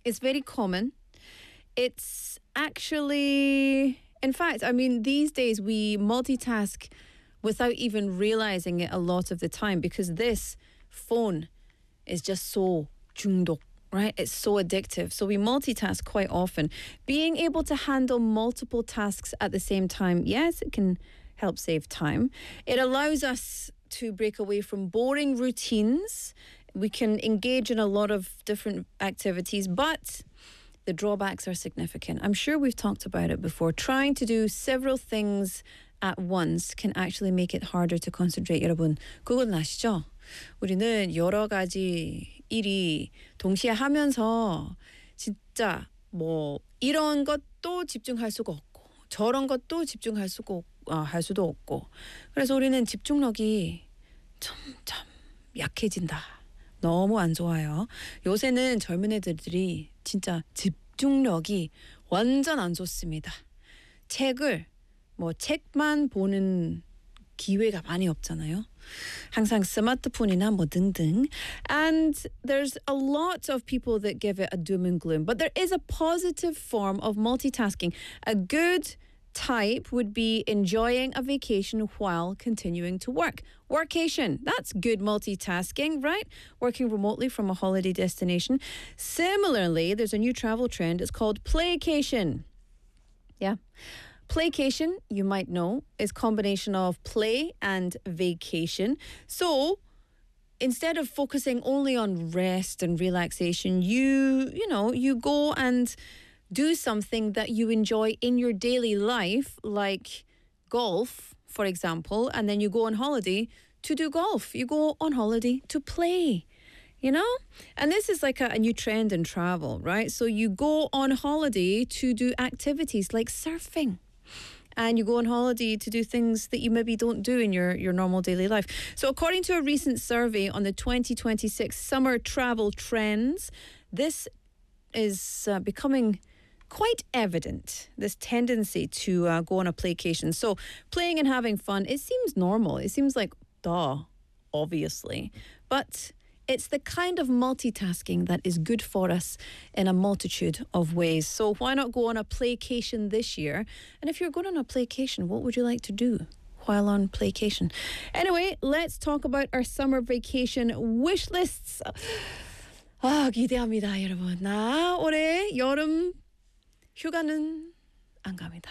It's very common. It's actually, in fact, I mean, these days we multitask without even realizing it a lot of the time because this phone is just so 중독, right? It's so addictive. So we multitask quite often. Being able to handle multiple tasks at the same time, yes, it can help save time. It allows us to break away from boring routines. We can engage in a lot of different activities, but the drawbacks are significant. I'm sure we've talked about it before. Trying to do several things at once can actually make it harder to concentrate. 여러분, 그건 아시죠? 우리는 여러 가지 일이 동시에 하면서 진짜 뭐 이런 것도 집중할 수가 없고 저런 것도 집중할 할 수도 없고 그래서 우리는 집중력이 점점 약해진다. 너무 안 좋아요. 요새는 젊은 애들이 진짜 집중력이 완전 안 좋습니다. 책만 보는 기회가 많이 없잖아요. 항상 스마트폰이나 뭐 등등. And there's a lot of people that give it a doom and gloom. But there is a positive form of multitasking. A good type would be enjoying a vacation while continuing to work. Workation, that's good multitasking, right? Working remotely from a holiday destination. Similarly, there's a new travel trend. It's called playcation. Yeah. Playcation, you might know, is combination of play and vacation. So instead of focusing only on rest and relaxation, you go and do something that you enjoy in your daily life, like golf, for example, and then you go on holiday to do golf. You go on holiday to play, you know? And this is like a new trend in travel, right? So you go on holiday to do activities like surfing. And you go on holiday to do things that you maybe don't do in your normal daily life. So according to a recent survey on the 2026 summer travel trends, this is becoming quite evident, this tendency to go on a playcation. So playing and having fun, it seems normal. It seems like, duh, obviously. But it's the kind of multitasking that is good for us in a multitude of ways. So why not go on a playcation this year? And if you're going on a playcation, what would you like to do while on playcation? Anyway, let's talk about our summer vacation wish lists. 기대합니다, 여러분. 나 올해 여름 휴가는 안 갑니다.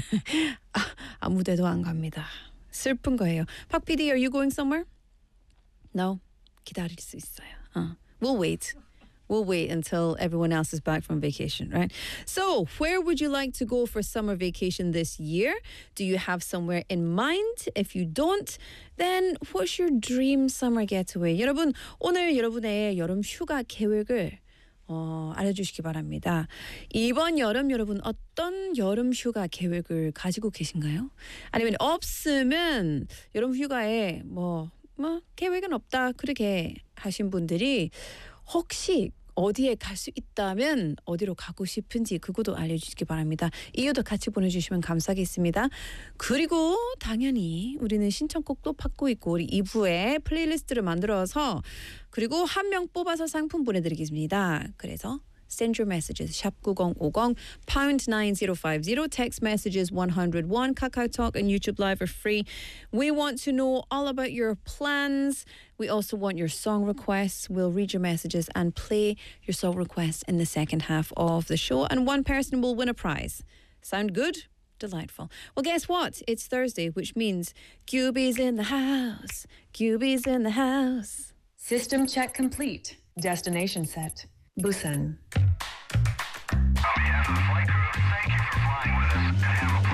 아무 데도 안 갑니다. 슬픈 거예요. 박 PD, are you going somewhere? No? 기다릴 수 있어요. We'll wait. We'll wait until everyone else is back from vacation, right? So, where would you like to go for summer vacation this year? Do you have somewhere in mind? If you don't, then what's your dream summer getaway? 여러분, 오늘 여러분의 여름 휴가 계획을 알려주시기 바랍니다. 이번 여름 여러분 어떤 여름 휴가 계획을 가지고 계신가요? 아니면 없으면 여름 휴가에 뭐 계획은 없다 그렇게 하신 분들이 혹시 어디에 갈 수 있다면 어디로 가고 싶은지 그것도 알려주시기 바랍니다. 이유도 같이 보내주시면 감사하겠습니다. 그리고 당연히 우리는 신청곡도 받고 있고 우리 2부에 플레이리스트를 만들어서 그리고 한 명 뽑아서 상품 보내드리겠습니다. 그래서 send your messages 샵 9050 pound 9050 text messages 101 KakaoTalk and YouTube Live are free. We want to know all about your plans. We also want your song requests. We'll read your messages and play your song requests in the second half of the show and one person will win a prize. Sound good? Delightful. Well, guess what? It's Thursday, which means QB's in the house. QB's in the house. System check complete. Destination set. Busan. On behalf of the flight crew, thank you for flying with us and have a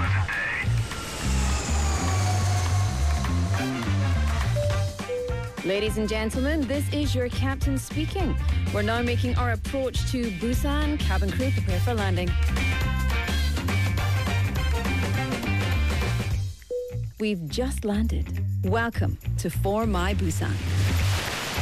pleasant day. Ladies and gentlemen, this is your captain speaking. We're now making our approach to Busan. Cabin crew, prepare for landing. We've just landed. Welcome to For My Busan.